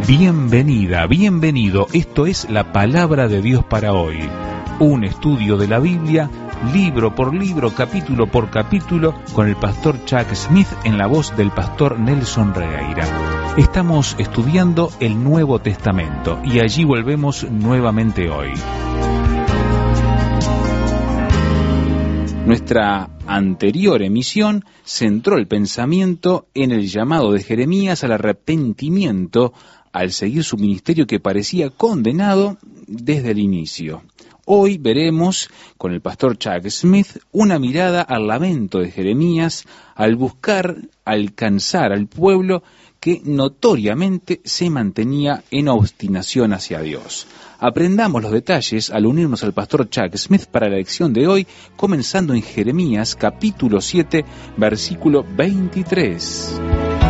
Bienvenida, bienvenido. Esto es la Palabra de Dios para hoy. Un estudio de la Biblia, libro por libro, capítulo por capítulo, con el pastor Chuck Smith en la voz del pastor Nelson Regueira. Estamos estudiando el Nuevo Testamento y allí volvemos nuevamente hoy. Nuestra anterior emisión centró el pensamiento en el llamado de Jeremías al arrepentimiento al seguir su ministerio que parecía condenado desde el inicio. Hoy veremos con el pastor Chuck Smith una mirada al lamento de Jeremías al buscar alcanzar al pueblo que notoriamente se mantenía en obstinación hacia Dios. Aprendamos los detalles al unirnos al pastor Chuck Smith para la lección de hoy, comenzando en Jeremías capítulo 7, versículo 23.